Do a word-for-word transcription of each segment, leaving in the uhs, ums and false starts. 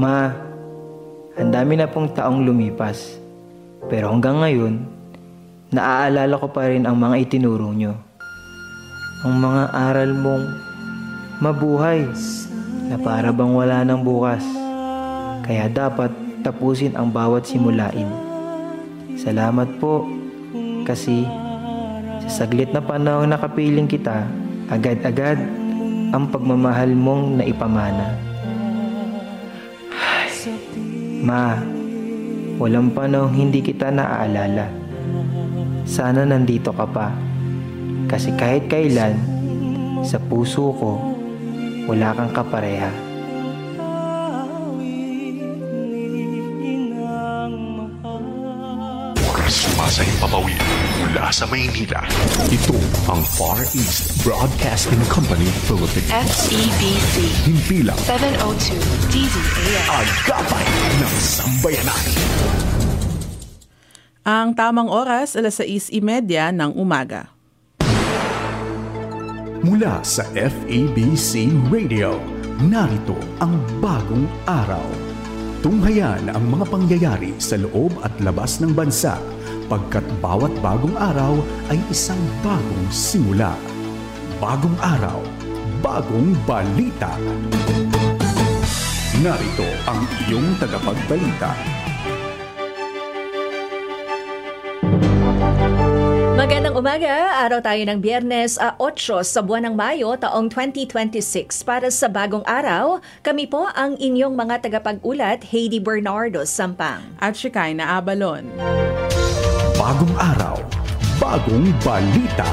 Ma, ang dami na pong taong lumipas. Pero hanggang ngayon, naaalala ko pa rin ang mga itinuro nyo. Ang mga aral mong mabuhay na para bang wala ng bukas. Kaya dapat tapusin ang bawat simulain. Salamat po kasi sa saglit na panahon na kapiling kita, agad-agad ang pagmamahal mong naipamana. Ay, Ma, walang panahong hindi kita naaalala. Sana nandito ka pa. Kasi kahit kailan, sa puso ko, wala kang kapareha. Sumasahing papawid mula sa Maynila. Ito ang Far East Broadcasting Company Philippines. F E B C. Himpilang seven oh two D Z A M. Agapay ng Sambayanan. Ang tamang oras, alas sais trenta ng umaga. Mula sa F E B C Radio, narito ang bagong araw. Tunghayan ang mga pangyayari sa loob at labas ng bansa, pagkat bawat bagong araw ay isang bagong simula. Bagong araw, bagong balita. Narito ang iyong tagapagbalita. Magandang umaga, araw tayo ng Biyernes eight sa buwan ng Mayo taong twenty twenty-six. Para sa bagong araw, kami po ang inyong mga tagapag-ulat, Heidi Bernardo Sampang at Shekinah Abalon. Bagong araw, bagong balita.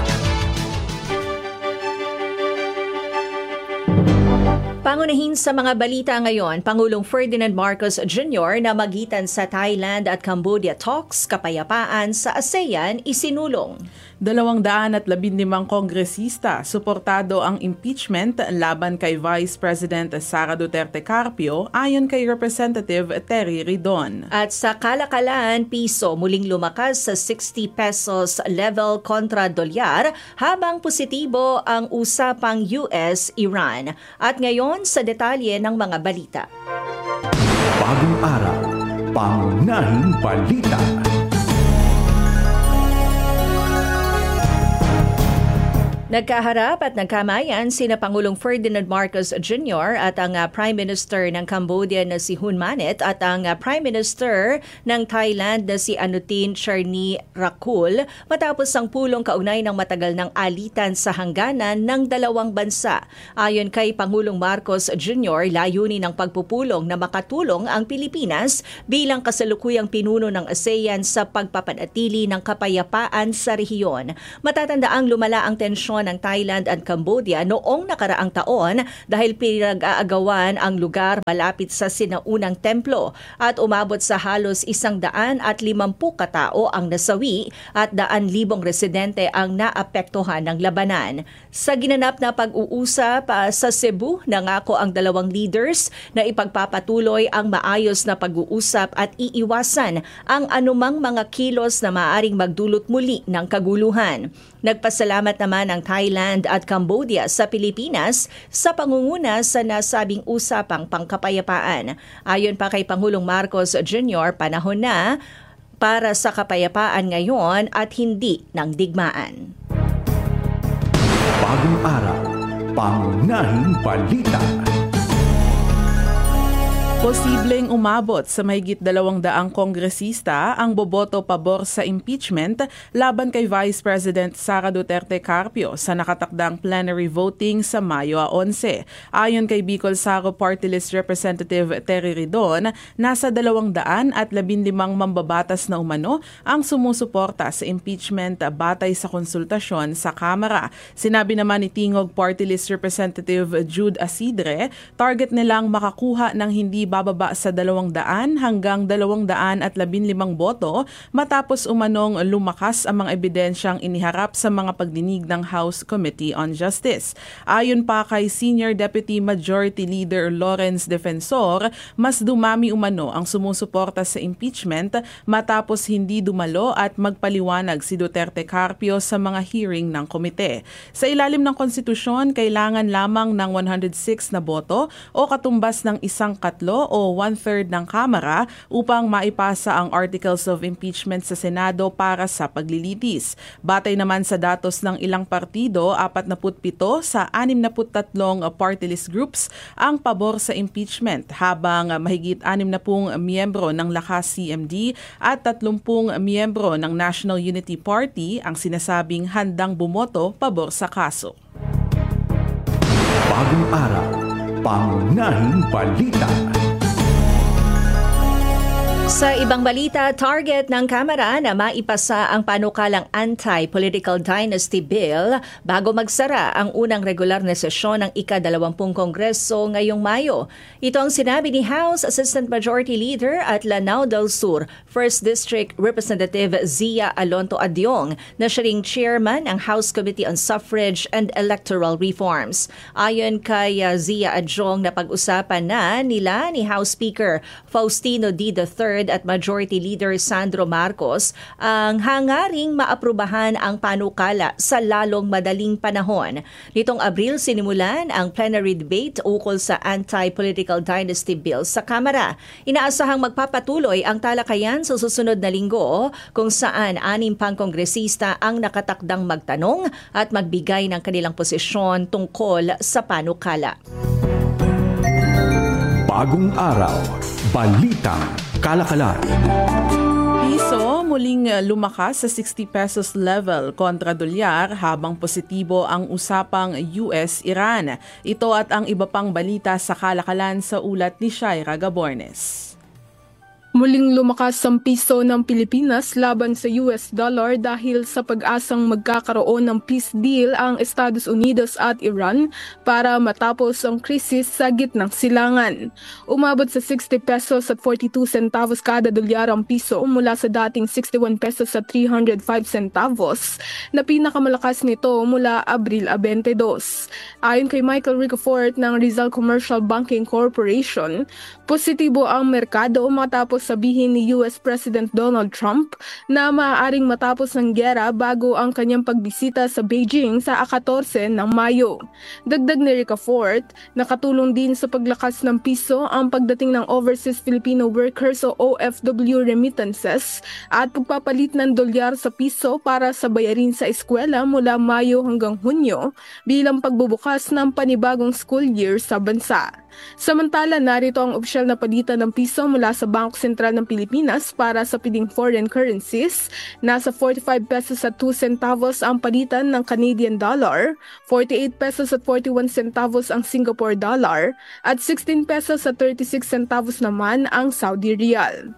Pangunahin sa mga balita ngayon, Pangulong Ferdinand Marcos Junior na magitan sa Thailand at Cambodia talks kapayapaan sa ASEAN isinulong. Dalawang daan at labindimang kongresista suportado ang impeachment laban kay Vice President Sara Duterte Carpio ayon kay Representative Terry Ridon. At sa kalakalan, piso muling lumakas sa sixty pesos level kontra dolyar habang positibo ang usapang U S Iran. At ngayon sa detalye ng mga balita. Bagong araw, pangunahing balita. Nagkaharap at nagkamayan sina Pangulong Ferdinand Marcos Junior at ang uh, Prime Minister ng Cambodia na si Hun Manet at ang uh, Prime Minister ng Thailand na si Anutin Charnvirakul matapos ang pulong kaugnay ng matagal ng alitan sa hangganan ng dalawang bansa. Ayon kay Pangulong Marcos Junior, layunin ng pagpupulong na makatulong ang Pilipinas bilang kasalukuyang pinuno ng ASEAN sa pagpapanatili ng kapayapaan sa rehiyon. Matatandaang lumala ang tensyon ng Thailand at Cambodia noong nakaraang taon dahil pinag-aagawan ang lugar malapit sa sinaunang templo at umabot sa halos isang daan at limampu katao ang nasawi at daan libong residente ang naapektuhan ng labanan. Sa ginanap na pag-uusap uh, sa Cebu, nangako ang dalawang leaders na ipagpapatuloy ang maayos na pag-uusap at iiwasan ang anumang mga kilos na maaaring magdulot muli ng kaguluhan. Nagpasalamat naman ang Thailand at Cambodia sa Pilipinas sa pangunguna sa nasabing usapang pangkapayapaan. Ayon pa kay Pangulong Marcos Junior, panahon na para sa kapayapaan ngayon at hindi ng digmaan. Bagong araw, pangunahing balita. Posibleng umabot sa mahigit dalawang daang kongresista ang boboto pabor sa impeachment laban kay Vice President Sara Duterte Carpio sa nakatakdang plenary voting sa Mayo eleven. Ayon kay Bicol Saro Party List Representative Terry Ridon, nasa dalawang daan at labindimang mambabatas na umano ang sumusuporta sa impeachment batay sa konsultasyon sa Kamara. Sinabi naman ni Tingog Party List Representative Jude Asidre, target nilang makakuha ng hindi bababa sa dalawang daan hanggang dalawang daan at labinlimang boto matapos umanong lumakas ang mga ebidensyang iniharap sa mga pagdinig ng House Committee on Justice. Ayon pa kay Senior Deputy Majority Leader Lawrence Defensor, mas dumami umano ang sumusuporta sa impeachment matapos hindi dumalo at magpaliwanag si Duterte Carpio sa mga hearing ng komite. Sa ilalim ng konstitusyon, kailangan lamang ng one hundred six na boto o katumbas ng isang katlo Kongreso o one-third ng Kamara upang maipasa ang Articles of Impeachment sa Senado para sa paglilitis. Batay naman sa datos ng ilang partido, forty-seven sa sixty-three party list groups ang pabor sa impeachment, habang mahigit sixty miyembro ng Lakas C M D at thirty miyembro ng National Unity Party ang sinasabing handang bumoto pabor sa kaso. Bagong araw, pangunahing balita. Sa ibang balita, target ng Kamara na maipasa ang panukalang Anti-Political Dynasty Bill bago magsara ang unang regular na sesyon ng ika-dalawampung Kongreso ngayong Mayo. Ito ang sinabi ni House Assistant Majority Leader at Lanao del Sur first District Representative Zia Alonto Adyong na siya ring chairman ng House Committee on Suffrage and Electoral Reforms. Ayon kay uh, Zia Adyong, na pag-usapan na nila ni House Speaker Faustino D. the third at Majority Leader Sandro Marcos ang hangaring maaprubahan ang panukala sa lalong madaling panahon. Nitong Abril, sinimulan ang plenary debate ukol sa Anti-Political Dynasty Bill sa Kamara. Inaasahang magpapatuloy ang talakayan sa susunod na linggo, kung saan anim pang kongresista ang nakatakdang magtanong at magbigay ng kanilang posisyon tungkol sa panukala. Bagong araw, balitang kalakalan. Piso muling lumakas sa sixty pesos level kontra dolyar habang positibo ang usapang U S Iran. Ito at ang iba pang balita sa kalakalan sa ulat ni Shaira Gabornes. Muling lumakas ang piso ng Pilipinas laban sa U S dollar dahil sa pag-asang magkakaroon ng peace deal ang Estados Unidos at Iran para matapos ang krisis sa gitnang silangan. Umabot sa sixty pesos at forty-two centavos kada dolyar ang piso mula sa dating sixty-one pesos at three hundred five centavos na pinakamalakas nito mula Abril twenty-two. Ayon kay Michael Ricafort ng Rizal Commercial Banking Corporation, positibo ang merkado matapos sabihin ni U S President Donald Trump na maaaring matapos ng giyera bago ang kanyang pagbisita sa Beijing sa fourteen ng Mayo. Dagdag ni Ricafort, nakatulong din sa paglakas ng piso ang pagdating ng Overseas Filipino Workers o O F W remittances at pagpapalit ng dolyar sa piso para sa bayarin sa eskwela mula Mayo hanggang Hunyo bilang pagbubukas ng panibagong school year sa bansa. Samantala, narito ang opisyal na palitan ng piso mula sa Bangko Sentral ng Pilipinas para sa piling foreign currencies. Nasa forty-five pesos at two centavos ang palitan ng Canadian dollar, forty-eight pesos at forty-one centavos ang Singapore dollar, at sixteen pesos at thirty-six centavos naman ang Saudi Riyal.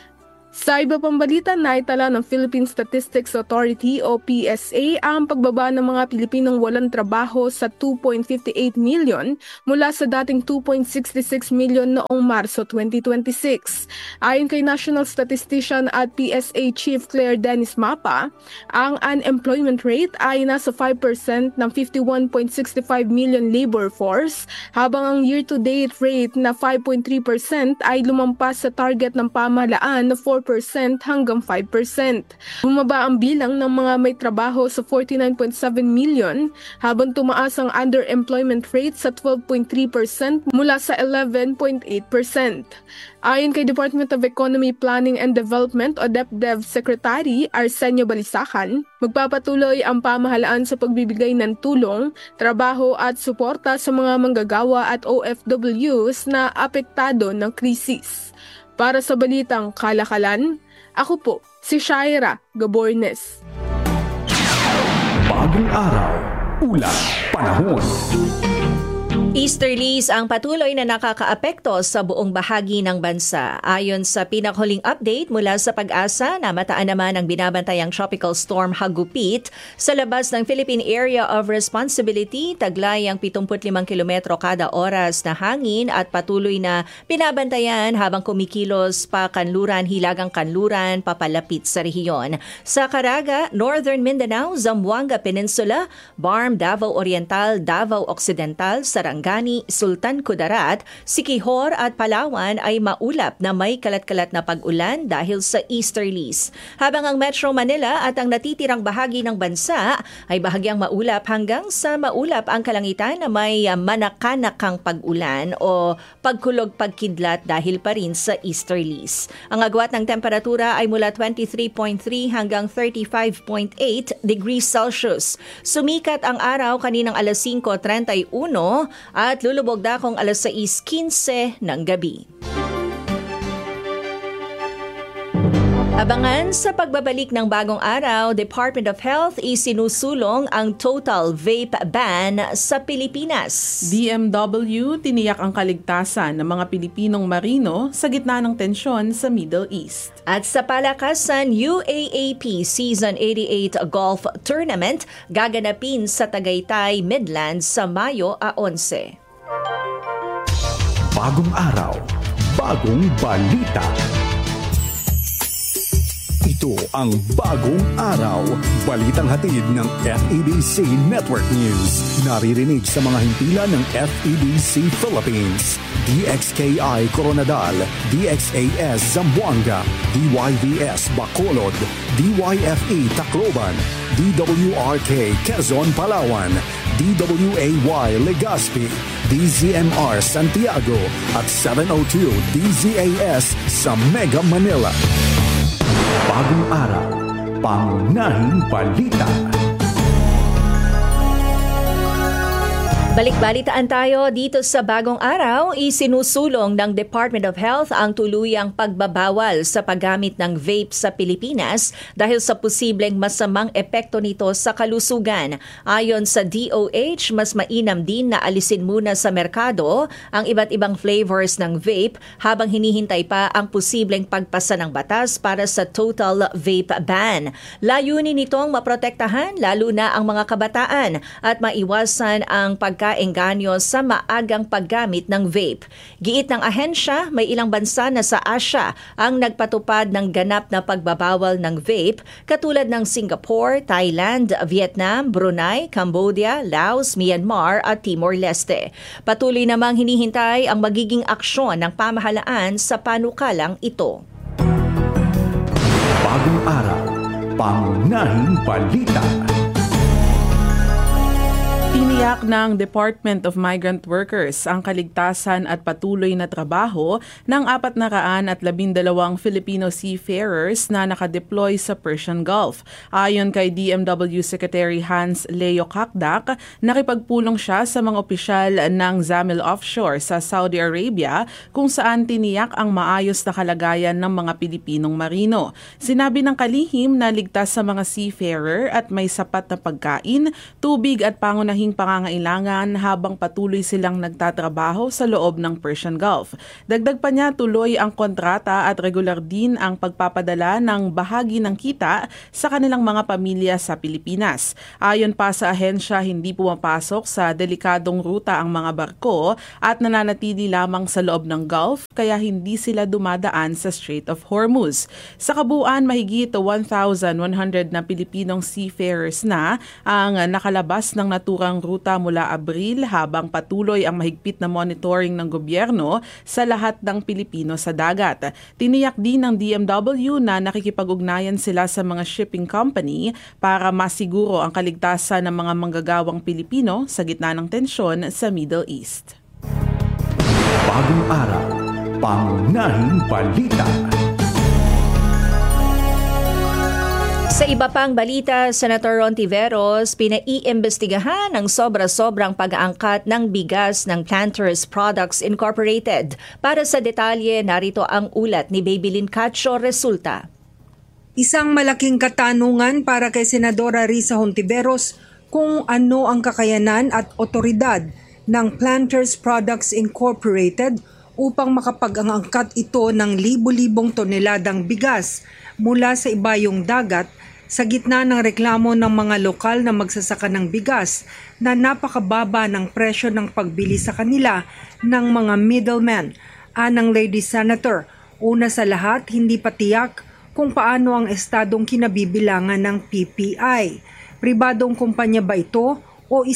Sa iba pang balita, naitala ng Philippine Statistics Authority o P S A ang pagbaba ng mga Pilipinong walang trabaho sa two point five eight million mula sa dating two point six six million noong Marso twenty twenty-six. Ayon kay National Statistician at P S A Chief Claire Dennis Mapa, ang unemployment rate ay nasa five percent ng fifty-one point six five million labor force, habang ang year-to-date rate na five point three percent ay lumampas sa target ng pamahalaan na four percent hanggang five percent. Bumaba ang bilang ng mga may trabaho sa forty-nine point seven million, habang tumaas ang underemployment rate sa twelve point three percent mula sa eleven point eight percent. Ayon kay Department of Economy, Planning and Development o DepDev Secretary Arsenio Balisacan, magpapatuloy ang pamahalaan sa pagbibigay ng tulong, trabaho at suporta sa mga manggagawa at O F Ws na apektado ng krisis. Para sa Balitang Kalakalan, ako po si Shaira Gabornes. Bagong araw, ulat, panahon. Easterlies ang patuloy na nakakaapekto sa buong bahagi ng bansa. Ayon sa pinakahuling update mula sa Pag-asa, namataan naman ang binabantayang tropical storm Hagupit sa labas ng Philippine Area of Responsibility, taglay ang seventy-five kilometro kada oras na hangin at patuloy na binabantayan habang kumikilos pa kanluran, hilagang kanluran papalapit sa rehiyon. Sa Caraga, Northern Mindanao, Zamboanga Peninsula, Barm, Davao Oriental, Davao Occidental, Sarangani, Sarangani, Sultan Kudarat, Siquijor at Palawan ay maulap na may kalat-kalat na pag-ulan dahil sa easterlies. Habang ang Metro Manila at ang natitirang bahagi ng bansa ay bahagyang maulap hanggang sa maulap ang kalangitan na may manakanakang pag-ulan o pagkulog-pagkidlat dahil pa rin sa easterlies. Ang agwat ng temperatura ay mula twenty-three point three hanggang thirty-five point eight degrees Celsius. Sumikat ang araw kaninang alas singko trenta y uno at lulubog dakong alas sais quince ng gabi. Abangan sa pagbabalik ng bagong araw, Department of Health isinusulong ang total vape ban sa Pilipinas. D M W tiniyak ang kaligtasan ng mga Pilipinong marino sa gitna ng tensyon sa Middle East. At sa palakasan, U A A P Season eighty-eight Golf Tournament gaganapin sa Tagaytay, Midlands sa Mayo eleven. Bagong araw, bagong balita. Ito ang Bagong Araw, balitang hatid ng F E B C Network News. Naririnig sa mga himpilan ng F E B C Philippines, D X K I Coronadal, D X A S Zamboanga, D Y V S Bacolod, D Y F E Tacloban, D W R K Quezon Palawan, D W A Y Legazpi, D Z M R Santiago at seven oh two D Z A S sa Mega Manila. Bagong araw, pangunahing balita. Balik-balitaan tayo dito sa Bagong Araw. Isinusulong ng Department of Health ang tuluyang pagbabawal sa paggamit ng vape sa Pilipinas dahil sa posibleng masamang epekto nito sa kalusugan. Ayon sa D O H, mas mainam din na alisin muna sa merkado ang iba't ibang flavors ng vape habang hinihintay pa ang posibleng pagpasa ng batas para sa total vape ban. Layunin nitong maprotektahan lalo na ang mga kabataan at maiwasan ang pag kaengganyo sa maagang paggamit ng vape. Giit ng ahensya, may ilang bansa na sa Asia ang nagpatupad ng ganap na pagbabawal ng vape katulad ng Singapore, Thailand, Vietnam, Brunei, Cambodia, Laos, Myanmar at Timor-Leste. Patuloy namang hinihintay ang magiging aksyon ng pamahalaan sa panukalang ito. Bagong araw, pangunahing balita. Tiniyak ng Department of Migrant Workers ang kaligtasan at patuloy na trabaho ng apat na raan at labindalawang Filipino seafarers na nakadeploy sa Persian Gulf. Ayon kay D M W Secretary Hans Leo Kakdak, nakipagpulong siya sa mga opisyal ng Zamil Offshore sa Saudi Arabia kung saan tiniyak ang maayos na kalagayan ng mga Pilipinong marino. Sinabi ng kalihim na ligtas sa mga seafarer at may sapat na pagkain, tubig at pangunahing pangangailangan habang patuloy silang nagtatrabaho sa loob ng Persian Gulf. Dagdag pa niya, tuloy ang kontrata at regular din ang pagpapadala ng bahagi ng kita sa kanilang mga pamilya sa Pilipinas. Ayon pa sa ahensya, hindi pumapasok sa delikadong ruta ang mga barko at nananatili lamang sa loob ng Gulf kaya hindi sila dumadaan sa Strait of Hormuz. Sa kabuuan, mahigit one thousand one hundred na Pilipinong seafarers na ang nakalabas ng naturang ruta mula Abril habang patuloy ang mahigpit na monitoring ng gobyerno sa lahat ng Pilipino sa dagat. Tiniyak din ng D M W na nakikipag-ugnayan sila sa mga shipping company para masiguro ang kaligtasan ng mga manggagawang Pilipino sa gitna ng tensyon sa Middle East. Bagong araw, pangunahing balita. Sa iba pang balita, Senator Rontiveros pinaiimbestigahan ang sobra-sobrang pag-aangkat ng bigas ng Planters Products Incorporated. Para sa detalye, narito ang ulat ni Babylin Cacho Resulta. Isang malaking katanungan para kay Senadora Risa Hontiveros kung ano ang kakayanan at otoridad ng Planters Products Incorporated upang makapag-angkat ito ng libo-libong toneladang bigas mula sa ibayong dagat sa gitna ng reklamo ng mga lokal na magsasaka ng bigas na napakababa ng presyo ng pagbili sa kanila ng mga middlemen. Anang Lady Senator, una sa lahat, hindi pa tiyak kung paano ang estadong kinabibilangan ng P P I. Pribadong kumpanya ba ito o isa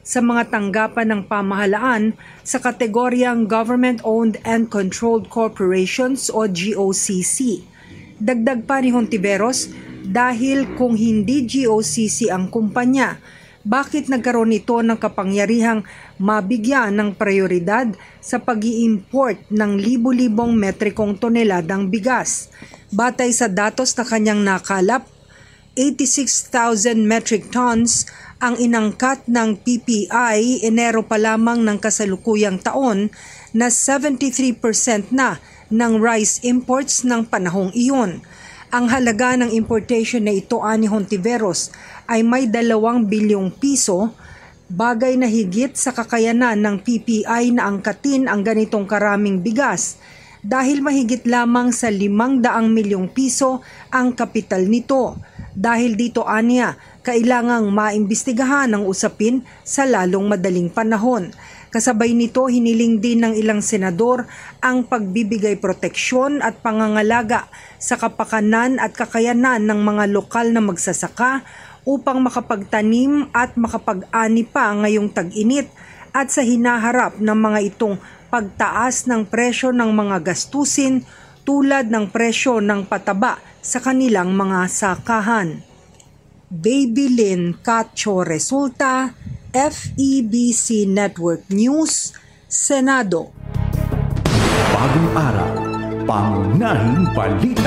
sa mga tanggapan ng pamahalaan sa kategoryang Government-Owned and Controlled Corporations o G O C C. Dagdag pa ni Hontiveros, dahil kung hindi G O C C ang kumpanya, bakit nagkaroon ito ng kapangyarihang mabigyan ng prioridad sa pag-i-import ng libu-libong metrikong toneladang bigas? Batay sa datos na kanyang nakalap, eighty-six thousand metric tons ang inangkat ng P P I Enero pa lamang ng kasalukuyang taon na seventy-three percent na ng rice imports ng panahong iyon. Ang halaga ng importation na ito ani Hontiveros ay may dalawang bilyong piso, bagay na higit sa kakayanan ng P P I na angkatin ang ganitong karaming bigas dahil mahigit lamang sa limang daang milyong piso ang kapital nito. Dahil dito aniya, kailangang maimbestigahan ang usapin sa lalong madaling panahon. Kasabay nito, hiniling din ng ilang senador ang pagbibigay proteksyon at pangangalaga sa kapakanan at kakayanan ng mga lokal na magsasaka upang makapagtanim at makapag-ani pa ngayong tag-init at sa hinaharap ng mga itong pagtaas ng presyo ng mga gastusin tulad ng presyo ng pataba sa kanilang mga sakahan. Baby Lynn Cacho Resulta, F E B C Network News, Senado. Bagong araw, pangunahing balita.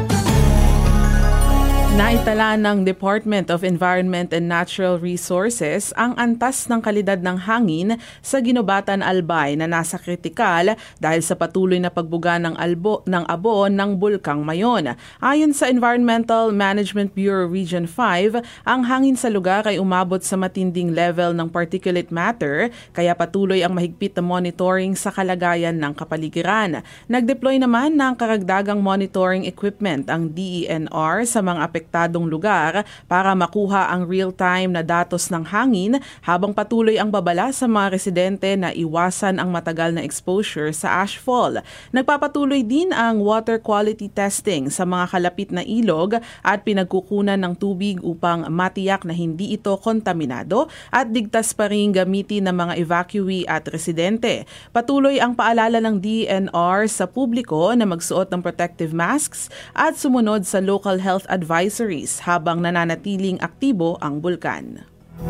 Naitala ng Department of Environment and Natural Resources ang antas ng kalidad ng hangin sa Ginobatan, Albay na nasa kritikal dahil sa patuloy na pagbuga ng, albo, ng abo ng Bulkang Mayon. Ayon sa Environmental Management Bureau Region five, ang hangin sa lugar ay umabot sa matinding level ng particulate matter kaya patuloy ang mahigpit na monitoring sa kalagayan ng kapaligiran. Nag-deploy naman ng karagdagang monitoring equipment ang D E N R sa mga apektadong lugar para makuha ang real-time na datos ng hangin habang patuloy ang babala sa mga residente na iwasan ang matagal na exposure sa ashfall. Nagpapatuloy din ang water quality testing sa mga kalapit na ilog at pinagkukunan ng tubig upang matiyak na hindi ito kontaminado at digtas pa rin gamitin ng mga evacuee at residente. Patuloy ang paalala ng D E N R sa publiko na magsuot ng protective masks at sumunod sa local health advice habang nananatiling aktibo ang bulkan.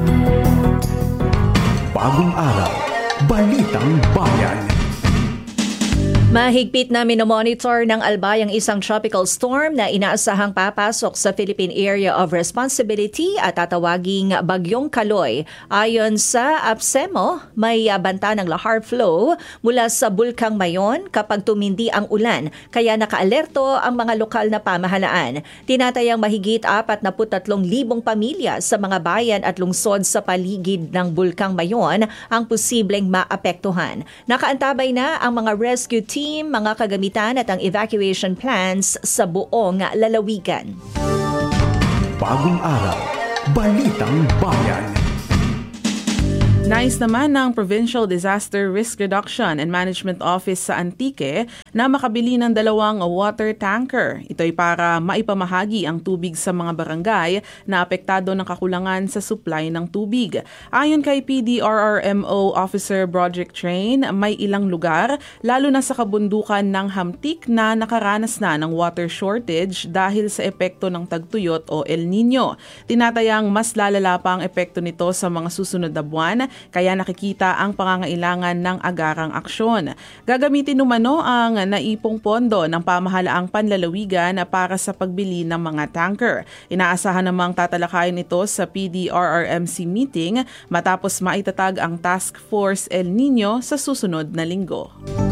Bagong araw, Balitang Bayan. Mahigpit na minomonitor ng Albay ang isang tropical storm na inaasahang papasok sa Philippine Area of Responsibility at tatawaging Bagyong Kaloy. Ayon sa APSEMO, may banta ng lahar flow mula sa Bulkang Mayon kapag tumindi ang ulan, kaya nakaalerto ang mga lokal na pamahalaan. Tinatayang mahigit apat na tatlong libong pamilya sa mga bayan at lungsod sa paligid ng Bulkang Mayon ang posibleng maapektuhan. Nakaantabay na ang mga rescue team team, mga kagamitan at ang evacuation plans sa buong lalawigan. Bagong araw, Balitang Bayan. Nais naman ng Provincial Disaster Risk Reduction and Management Office sa Antique na makabili ng dalawang water tanker. Ito ay para maipamahagi ang tubig sa mga barangay na apektado ng kakulangan sa supply ng tubig. Ayon kay P D R R M O Officer Broderick Train, may ilang lugar, lalo na sa kabundukan ng Hamtik, na nakaranas na ng water shortage dahil sa epekto ng tagtuyot o El Nino. Tinatayang mas lalala pa ang epekto nito sa mga susunod na buwan, kaya nakikita ang pangangailangan ng agarang aksyon. Gagamitin umano ang naipong pondo ng pamahalaang panlalawigan para sa pagbili ng mga tanker. Inaasahan namang tatalakayin ito sa P D R R M C meeting matapos maitatag ang Task Force El Nino sa susunod na linggo.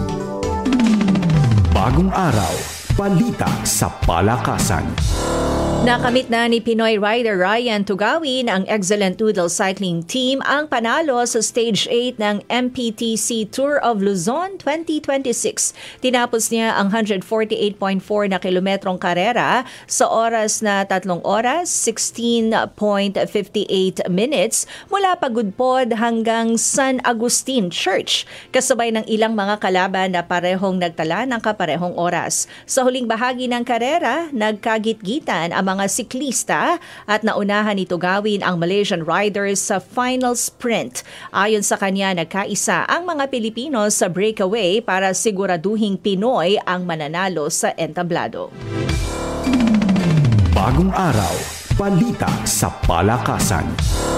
Bagong araw, balita sa palakasan. Nakamit na ni Pinoy rider Ryan Tugawin ang Excellent Noodle Cycling Team ang panalo sa Stage eight ng M P T C Tour of Luzon twenty twenty-six. Tinapos niya ang one forty-eight point four na kilometrong karera sa oras na tatlong oras, sixteen point five eight minutes mula Pagudpod hanggang San Agustin Church, kasabay ng ilang mga kalaban na parehong nagtala ng kaparehong oras. Sa huling bahagi ng karera, nagkagit-gitan ang mga siklista at naunahan nito gawin ang Malaysian riders sa final sprint. Ayon sa kanya, nagkaisa ang mga Pilipino sa breakaway para siguraduhing Pinoy ang mananalo sa entablado. Bagong araw, balita sa palakasan.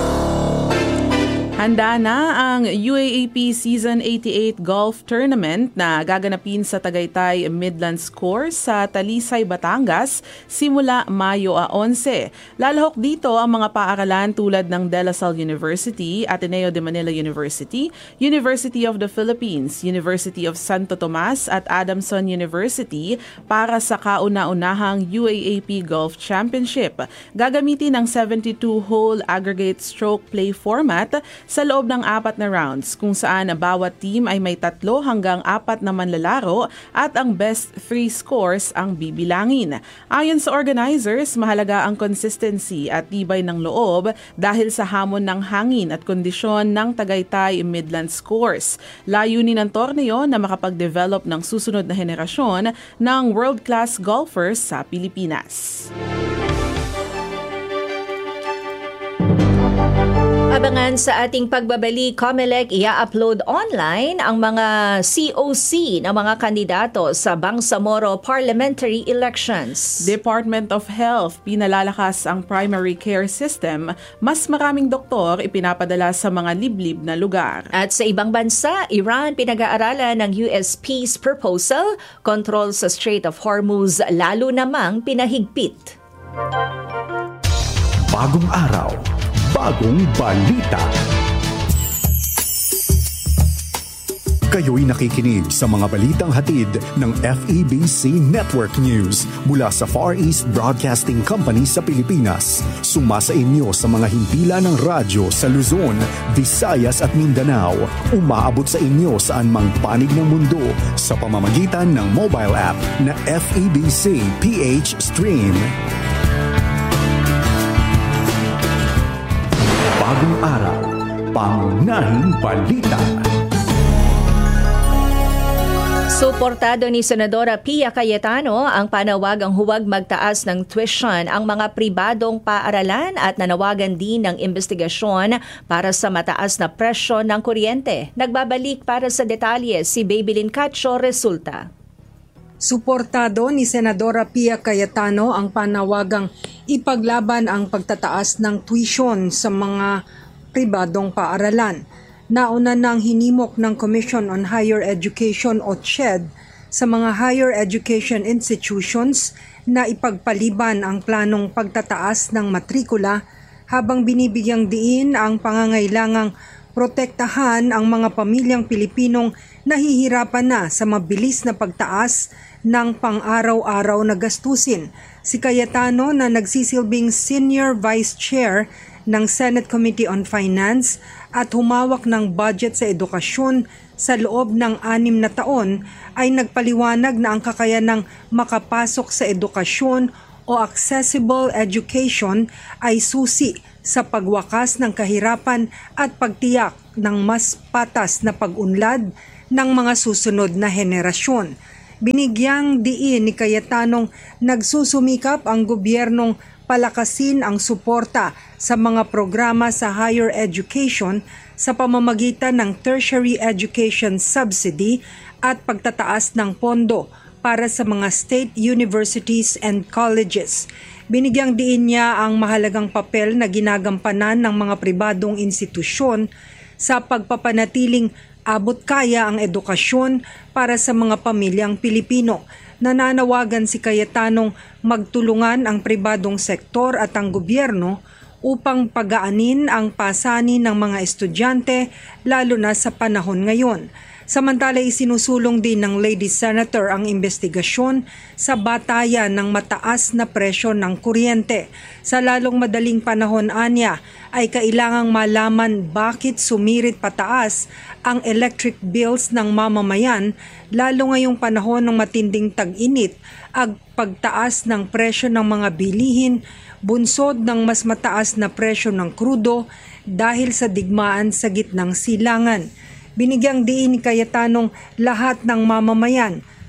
Handa na ang U A A P Season eighty-eight Golf Tournament na gaganapin sa Tagaytay Midlands Course sa Talisay, Batangas simula Mayo eleven. Lalahok dito ang mga paaralan tulad ng De La Salle University, Ateneo de Manila University, University of the Philippines, University of Santo Tomas at Adamson University para sa kauna-unahang U A A P Golf Championship. Gagamitin ang seventy-two hole aggregate stroke play format sa loob ng apat na rounds kung saan bawat team ay may tatlo hanggang apat na manlalaro at ang best three scores ang bibilangin. Ayon sa organizers, mahalaga ang consistency at tibay ng loob dahil sa hamon ng hangin at kondisyon ng Tagaytay Midlands Course. Layunin ng torneo na makapag-develop ng susunod na henerasyon ng world-class golfers sa Pilipinas. Abangan sa ating pagbabalik, COMELEC i-upload online ang mga C O C ng mga kandidato sa Bangsamoro Parliamentary Elections. Department of Health, pinalalakas ang primary care system. Mas maraming doktor ipinapadala sa mga liblib na lugar. At sa ibang bansa, Iran pinag-aaralan ng U S Peace Proposal, control sa Strait of Hormuz lalo namang pinahigpit. Bagong araw, bagong balita. Kayo'y nakikinig sa mga balitang hatid ng F E B C Network News mula sa Far East Broadcasting Company sa Pilipinas. Sumasa inyo sa mga himpilan ng radyo sa Luzon, Visayas at Mindanao. Umaabot sa inyo saan mang panig ng mundo sa pamamagitan ng mobile app na F E B C P H Stream. Bagong araw, pangunahing balita. Suportado ni Senadora Pia Cayetano ang panawagang huwag magtaas ng tuition ang mga pribadong paaralan at nanawagan din ng investigasyon para sa mataas na presyo ng kuryente. Nagbabalik para sa detalye si Babylin Cacho Resulta. Suportado ni Senadora Pia Cayetano ang panawagang ipaglaban ang pagtataas ng tuition sa mga pribadong paaralan. Nauna nang hinimok ng Commission on Higher Education o C H E D sa mga higher education institutions na ipagpaliban ang planong pagtataas ng matrikula habang binibigyang diin ang pangangailangang protektahan ang mga pamilyang Pilipinong nahihirapan na sa mabilis na pagtaas ng pang-araw-araw na gastusin. Si Cayetano na nagsisilbing Senior Vice Chair ng Senate Committee on Finance at humawak ng budget sa edukasyon sa loob ng anim na taon ay nagpaliwanag na ang kakayanang makapasok sa edukasyon o accessible education ay susi sa pagwakas ng kahirapan at pagtiyak ng mas patas na pag-unlad ng mga susunod na henerasyon. Binigyang diin ni Cayetanong nagsusumikap ang gobyernong palakasin ang suporta sa mga programa sa higher education sa pamamagitan ng tertiary education subsidy at pagtataas ng pondo para sa mga state universities and colleges. Binigyang diin niya ang mahalagang papel na ginagampanan ng mga pribadong institusyon sa pagpapanatiling abot kaya ang edukasyon para sa mga pamilyang Pilipino. Nananawagan si Cayetanong magtulungan ang pribadong sektor at ang gobyerno upang pagaanin ang pasanin ng mga estudyante lalo na sa panahon ngayon. Samantala, isinusulong din ng Lady Senator ang investigasyon sa batayan ng mataas na presyo ng kuryente. Sa lalong madaling panahon anya ay kailangang malaman bakit sumirit pataas ang electric bills ng mamamayan lalo ngayong panahon ng matinding tag-init at pagtaas ng presyo ng mga bilihin, bunsod ng mas mataas na presyo ng krudo dahil sa digmaan sa gitnang silangan. Binigyang diin ni Cayetanong lahat ng mamamayan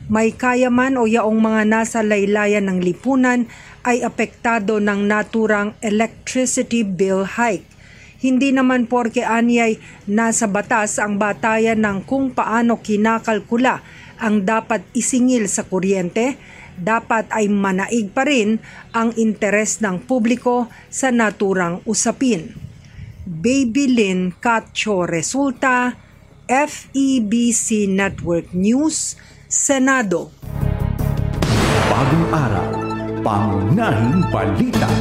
may kaya man o yaong mga nasa laylayan ng lipunan ay apektado ng naturang electricity bill hike. Hindi naman porke anyay nasa batas ang batayan ng kung paano kinakalkula ang dapat isingil sa kuryente, dapat ay manaig pa rin ang interes ng publiko sa naturang usapin. Baby Lynn Catcho Resulta, F E B C Network News, Senado. Bagong araw, pangunahing balita.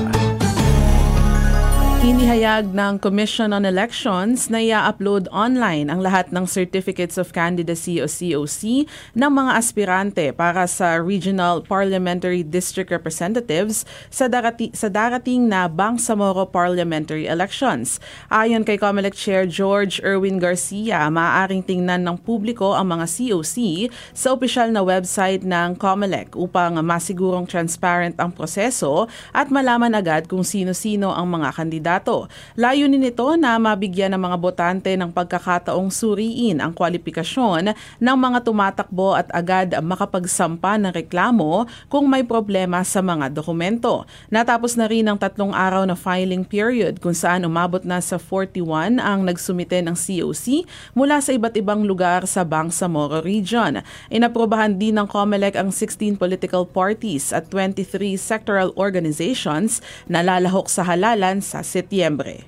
Inihayag ng Commission on Elections na i-upload online ang lahat ng Certificates of Candidacy o C O C ng mga aspirante para sa Regional Parliamentary District Representatives sa, darati- sa darating na Bangsamoro Parliamentary Elections. Ayon kay COMELEC Chair George Erwin Garcia, maaaring tingnan ng publiko ang mga C O C sa opisyal na website ng COMELEC upang masigurong transparent ang proseso at malaman agad kung sino-sino ang mga kandidato. Layunin nito na mabigyan ng mga botante ng pagkakataong suriin ang kwalifikasyon ng mga tumatakbo at agad makapagsampa ng reklamo kung may problema sa mga dokumento. Natapos na rin ang tatlong araw na filing period kung saan umabot na sa forty-one ang nagsumite ng C O C mula sa iba't ibang lugar sa Bangsamoro Region. Inaprobahan din ng COMELEC ang sixteen political parties at twenty-three sectoral organizations na lalahok sa halalan sa Setyembre.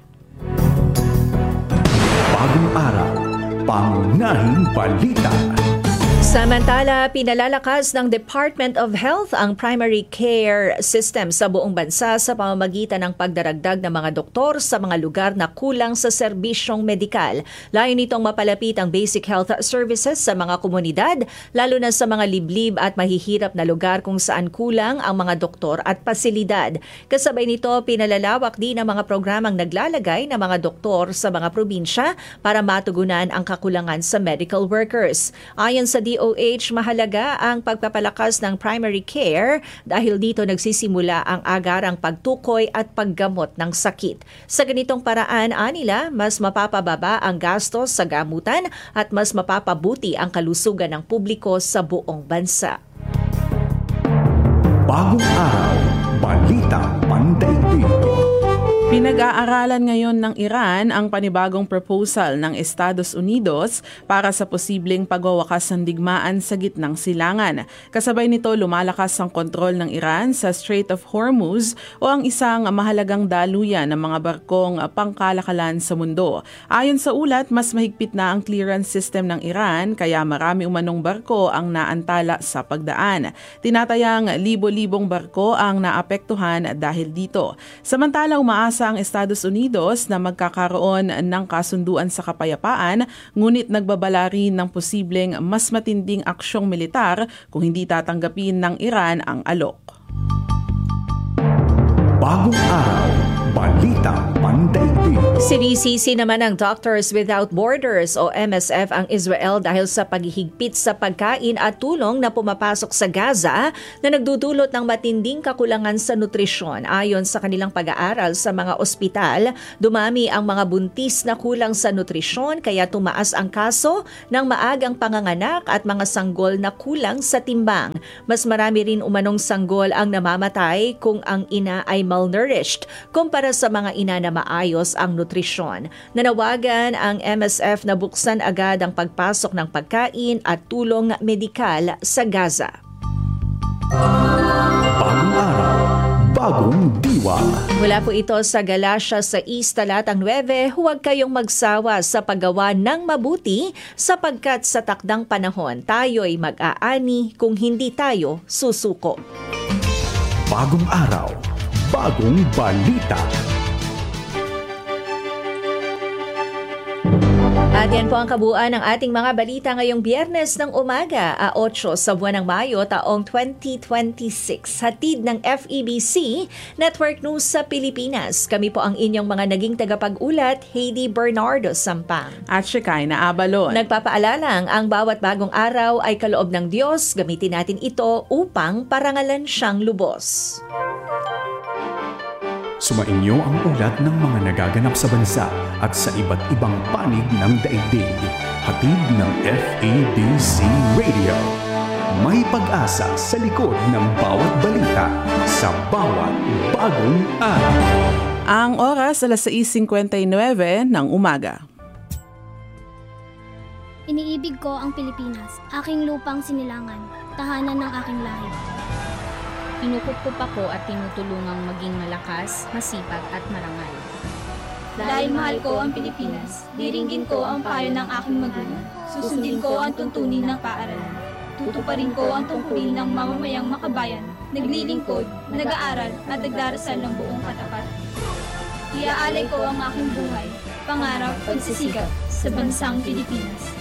Bagong araw, pangunahing balita. Samantala, pinalalakas ng Department of Health ang primary care system sa buong bansa sa pamamagitan ng pagdaragdag ng mga doktor sa mga lugar na kulang sa serbisyong medikal. Layo nitong mapalapit ang basic health services sa mga komunidad, lalo na sa mga liblib at mahihirap na lugar kung saan kulang ang mga doktor at pasilidad. Kasabay nito, pinalalawak din ang mga programang naglalagay ng mga doktor sa mga probinsya para matugunan ang kakulangan sa medical workers. Ayon sa D O H, mahalaga ang pagpapalakas ng primary care dahil dito nagsisimula ang agarang pagtukoy at paggamot ng sakit. Sa ganitong paraan, anila, mas mapapababa ang gastos sa gamutan at mas mapapabuti ang kalusugan ng publiko sa buong bansa. Bagong araw, balita pandaigdig. Pinag-aaralan ngayon ng Iran ang panibagong proposal ng Estados Unidos para sa posibleng pagwawakas ng digmaan sa gitnang silangan. Kasabay nito, lumalakas ang kontrol ng Iran sa Strait of Hormuz o ang isang mahalagang daluyan ng mga barkong pangkalakalan sa mundo. Ayon sa ulat, mas mahigpit na ang clearance system ng Iran kaya marami umanong barko ang naantala sa pagdaan. Tinatayang libo-libong barko ang naapektuhan dahil dito. Samantala, umaasa ang Estados Unidos na magkakaroon ng kasunduan sa kapayapaan, ngunit nagbabala rin ng posibleng mas matinding aksyong militar kung hindi tatanggapin ng Iran ang alok. Bagong araw, balita pandaigdig. Sinisisi naman ng Doctors Without Borders o M S F ang Israel dahil sa paghihigpit sa pagkain at tulong na pumapasok sa Gaza na nagdudulot ng matinding kakulangan sa nutrisyon. Ayon sa kanilang pag-aaral sa mga ospital, dumami ang mga buntis na kulang sa nutrisyon kaya tumaas ang kaso ng maagang panganganak at mga sanggol na kulang sa timbang. Mas marami rin umanong sanggol ang namamatay kung ang ina ay malnourished kumpara sa mga ina na maayos ang nutrisyon. Nanawagan ang M S F na buksan agad ang pagpasok ng pagkain at tulong medikal sa Gaza. Bagong araw, bagong diwa. Mula po ito sa Galatia sa East Talatang nine, huwag kayong magsawa sa paggawa ng mabuti sapagkat sa takdang panahon tayo'y mag-aani kung hindi tayo susuko. Bagong araw, bagong balita. At yan po ang kabuuan ng ating mga balita ngayong Biyernes ng umaga, eight sa buwan ng Mayo taong twenty twenty-six. Hatid ng F E B C Network News sa Pilipinas. Kami po ang inyong mga naging tagapag-ulat, Heidi Bernardo Sampang. At Shekay na Abalon. Nagpapaalalang ang bawat bagong araw ay kaloob ng Diyos. Gamitin natin ito upang parangalan siyang lubos. Sumainyo ang ulat ng mga nagaganap sa bansa at sa iba't ibang panig ng daigdig. Hatid ng F E B C Radio. may pag-asa sa likod ng bawat balita sa bawat bagong araw. Ang oras alas sais singkwenta y nueve ng umaga. Iniibig ko ang Pilipinas, aking lupang sinilangan, tahanan ng aking lahi. Inukup ako at tinutulungang maging malakas, masipag at marangal. Dahil mahal ko ang Pilipinas, diringgin ko ang payo ng aking magulang. Susundin ko ang tuntunin ng paaralan. Tutuparin ko ang tungkulin ng mamamayang makabayan, naglilingkod, nag-aaral at nagdarasal ng buong katapat. Iaalay ko ang aking buhay, pangarap, pagsisikap sa bansang Pilipinas.